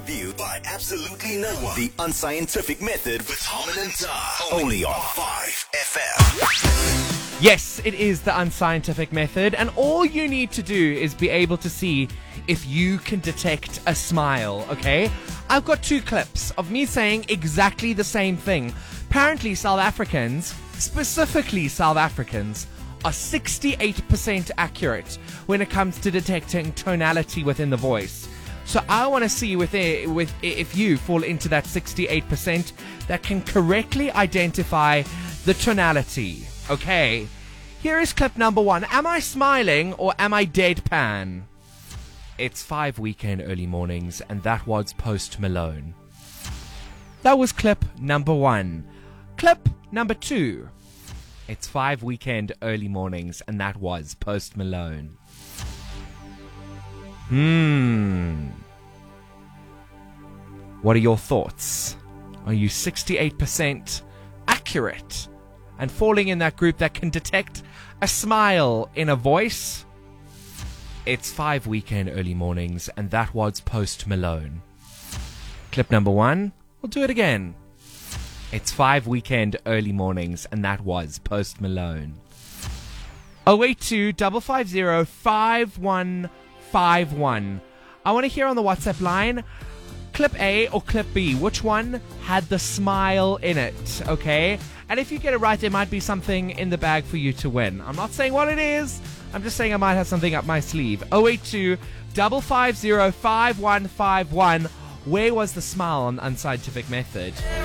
reviewed by absolutely no one. The Unscientific Method with Harmon and Dar. Only on 5FM. Yes, it is the Unscientific Method, and all you need to do is be able to see if you can detect a smile, okay? I've got 2 clips of me saying exactly the same thing. Apparently, South Africans, specifically South Africans, are 68% accurate when it comes to detecting tonality within the voice. So I want to see if you fall into that 68% that can correctly identify the tonality. Okay, here is clip number 1. Am I smiling or am I deadpan? It's 5 Weekend Early Mornings, and that was Post Malone. That was clip number 1. Clip number 2. It's 5 Weekend Early Mornings, and that was Post Malone. What are your thoughts? Are you 68% accurate and falling in that group that can detect a smile in a voice? It's 5 Weekend Early Mornings, and that was Post Malone. Clip number 1. We'll do it again. It's 5 Weekend Early Mornings, and that was Post Malone. 082 550 5151. I want to hear on the WhatsApp line, clip A or clip B, which one had the smile in it, okay? And if you get it right, there might be something in the bag for you to win. I'm not saying what it is. I'm just saying I might have something up my sleeve. 082 550 5151. Where was the smile on Unscientific Method?